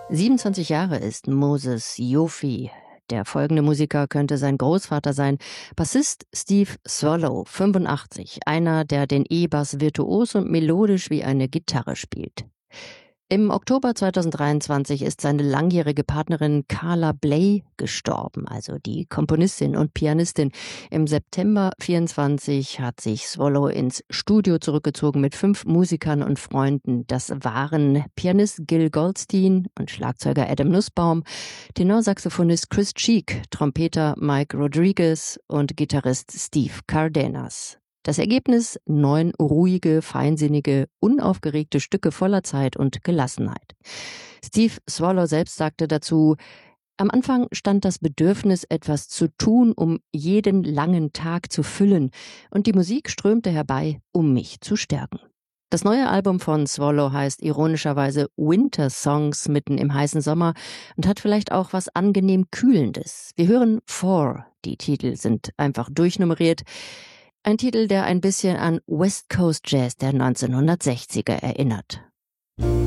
27 Jahre ist Moses Yofi. Der folgende Musiker könnte sein Großvater sein. Bassist Steve Swallow, 85, einer, der den E-Bass virtuos und melodisch wie eine Gitarre spielt. Im Oktober 2023 ist seine langjährige Partnerin Carla Bley gestorben, also die Komponistin und Pianistin. Im September 24 hat sich Swallow ins Studio zurückgezogen mit 5 Musikern und Freunden. Das waren Pianist Gil Goldstein und Schlagzeuger Adam Nussbaum, Tenorsaxophonist Chris Cheek, Trompeter Mike Rodriguez und Gitarrist Steve Cardenas. Das Ergebnis: 9 ruhige, feinsinnige, unaufgeregte Stücke voller Zeit und Gelassenheit. Steve Swallow selbst sagte dazu: Am Anfang stand das Bedürfnis, etwas zu tun, um jeden langen Tag zu füllen, und die Musik strömte herbei, um mich zu stärken. Das neue Album von Swallow heißt ironischerweise Winter Songs mitten im heißen Sommer und hat vielleicht auch was angenehm Kühlendes. Wir hören 4, die Titel sind einfach durchnummeriert. Ein Titel, der ein bisschen an West Coast Jazz der 1960er erinnert.